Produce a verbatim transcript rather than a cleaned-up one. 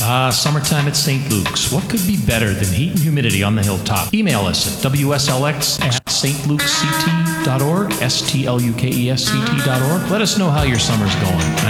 Ah, summertime at Saint Luke's. What could be better than heat and humidity on the hilltop? Email us at W S L X at st lukes c t dot org, S T L U K E S C T dot org. Let us know how your summer's going.